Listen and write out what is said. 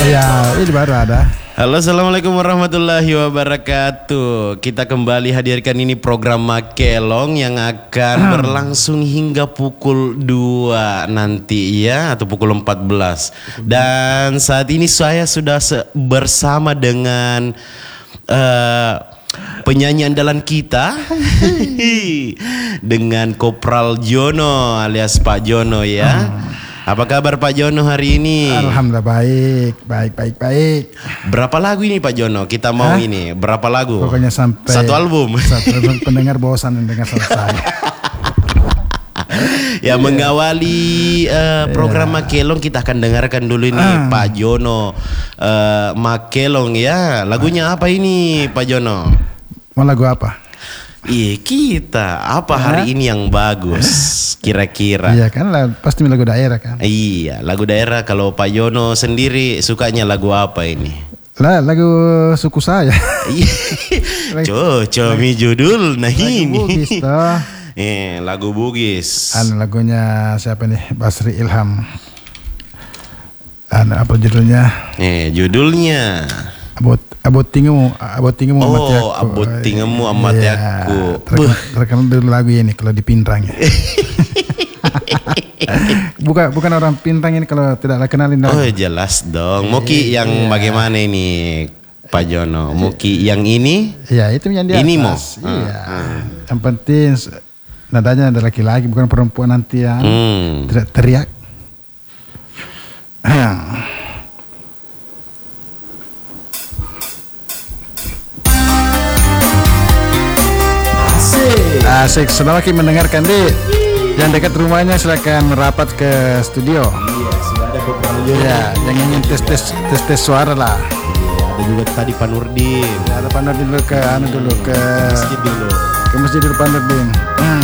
Ya, ini baru ada. Halo, assalamualaikum warahmatullahi wabarakatuh. Kita kembali hadirkan ini program Makelong yang akan berlangsung hingga pukul 2 nanti ya, atau pukul 14. Dan saat ini saya sudah bersama dengan penyanyi andalan kita dengan Kopral Jono alias Pak Jono ya. Apa kabar Pak Jono hari ini? Alhamdulillah baik. Berapa lagu ini Pak Jono? Kita mau ini berapa lagu? Pokoknya sampai satu album. Satu album, pendengar bosan mendengar selesai. Ya, mengawali program Makelong kita akan dengarkan dulu ini Pak Jono Makelong ya. Lagunya apa ini Pak Jono? Mau lagu apa? Iya, kita apa hari ini yang bagus kira-kira? Iya kan, pasti lagu daerah kan. Iya, lagu daerah. Kalau Pak Jono sendiri sukanya lagu apa ini? Lagu suku saya. Comi judul nah lagu ini. Bugis toh. Lagu Bugis. Lagunya siapa nih? Basri Ilham. Apa judulnya? Judulnya Abot tingemu amat yaku. Abot tingemu amat yaku. Terkenal dulu lagu ini kalau di Pindrang ya. bukan orang Pindrang ini kalau tidak kenalin dong. Oh jelas dong. Muki yang bagaimana ini Pak Jono? Muki yang ini? Ya itu yang di atas. Ini mau. Iya. Yang penting nadanya ada laki-laki bukan perempuan nanti yang tidak teriak. Asik, selamat mendengarkan di yang dekat rumahnya silakan rapat ke studio. Iya, sudah ada beberapa. Ya, yang ingin tes suara lah. Iya, ada juga tadi Pak Nurdin. Ya, ada Pak Nurdin dulu ke masjid dulu. Ke masjid dulu Pak Nurdin.